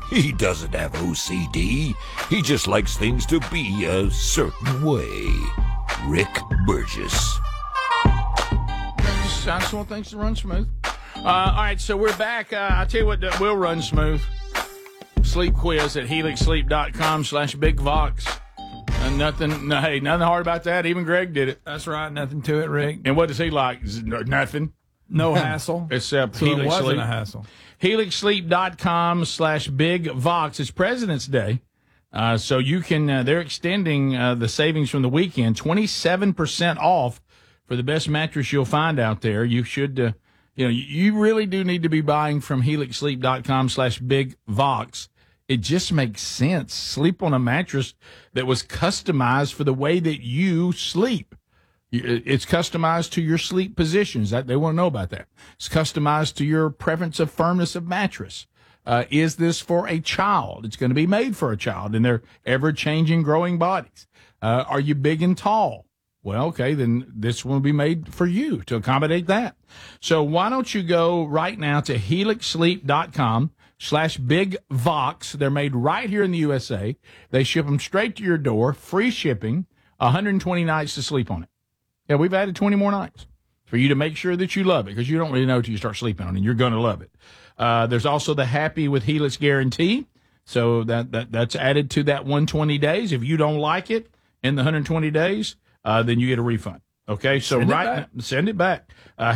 He doesn't have OCD. He just likes things to be a certain way. Rick Burgess. I just want things to run smooth. All right, so we're back. I'll tell you what will run smooth. Sleep quiz at helixsleep.com/BigVox. Nothing hard about that. Even Greg did it. That's right. Nothing to it, Rick. And what does he like? Nothing. No hassle. Except So it Helix wasn't Sleep. a hassle. helixsleep.com/BigVox. It's President's Day. So you can, they're extending the savings from the weekend, 27% off for the best mattress you'll find out there. You should, you really do need to be buying from helixsleep.com/BigVox. It just makes sense. Sleep on a mattress that was customized for the way that you sleep. It's customized to your sleep positions. They want to know about that. It's customized to your preference of firmness of mattress. Is this for a child? It's going to be made for a child in their ever-changing, growing bodies. Are you big and tall? Well, okay, then this will be made for you to accommodate that. So why don't you go right now to helixsleep.com/BigVox. They're made right here in the USA. They ship them straight to your door, free shipping, 120 nights to sleep on it. Yeah, we've added 20 more nights for you to make sure that you love it, because you don't really know till you start sleeping on it, and you're going to love it. There's also the Happy with Helix guarantee, so that's added to that 120 days. If you don't like it in the 120 days, then you get a refund. Okay, so send it back.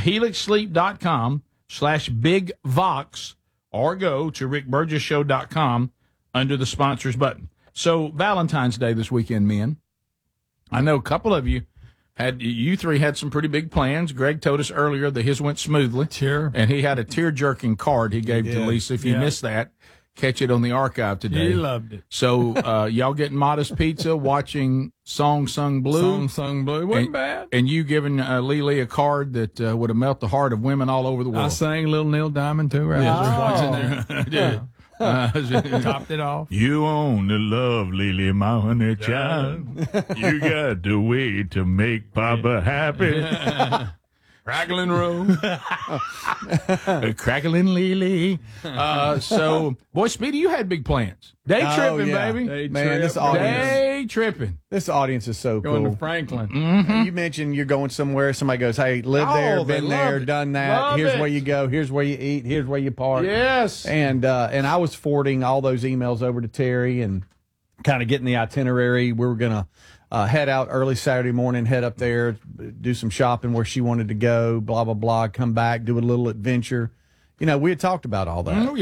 helixsleep.com/BigVox, or go to rickburgesshow.com under the sponsors button. So Valentine's Day this weekend, men. I know a couple of you you three had some pretty big plans. Greg told us earlier that his went smoothly. Sure. And he had a tear-jerking card he gave to Lisa. If you missed that, catch it on the archive today. He loved it. So y'all getting Modest Pizza, watching Song Sung Blue. Song Sung Blue. Wasn't bad. And you giving Lily a card that would have melted the heart of women all over the world. I sang Little Neil Diamond, too, right? Watching there. Topped it off. You only love Lily, my honey child. You got to wait to make Papa happy. Crackling Road. Crackling Lily. So, boy, Speedy, you had big plans. Day tripping, baby. This audience is so Going cool. to Franklin. Mm-hmm. You mentioned you're going somewhere. Somebody goes, hey, live there, they been love there, it. done that. Love Here's it. where you go. Here's where you eat. Here's where you park. Yes. And I was forwarding all those emails over to Terry and kind of getting the itinerary. We were going to head out early Saturday morning, head up there, do some shopping where she wanted to go, blah, blah, blah, come back, do a little adventure. We had talked about all that.